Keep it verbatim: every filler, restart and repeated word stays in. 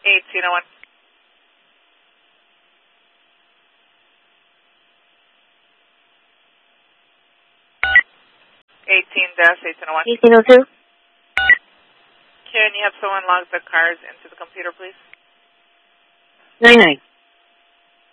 eighteen oh one. eighteen dash eighteen oh one. eighteen oh two. Can you have someone log the cars into the computer, please? nine nine.